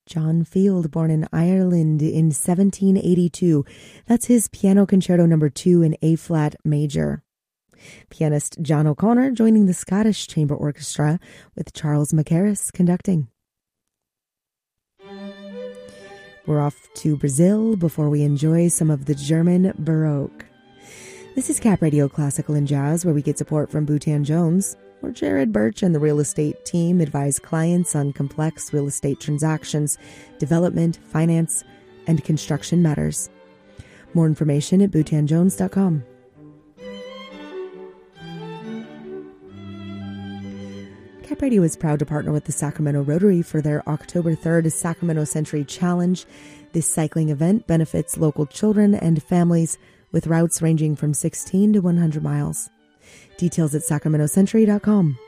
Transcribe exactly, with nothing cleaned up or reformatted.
John Field, born in Ireland in seventeen eighty-two. That's his Piano Concerto number two in A-flat major. Pianist John O'Connor joining the Scottish Chamber Orchestra with Charles Mackerras conducting. We're off to Brazil before we enjoy some of the German Baroque. This is Cap Radio Classical and Jazz, where we get support from Bhutan Jones, where Jared Birch and the real estate team advise clients on complex real estate transactions, development, finance, and construction matters. More information at bhutan jones dot com. Cap Radio is proud to partner with the Sacramento Rotary for their October third Sacramento Century Challenge. This cycling event benefits local children and families with routes ranging from sixteen to one hundred miles. Details at sacramento century dot com.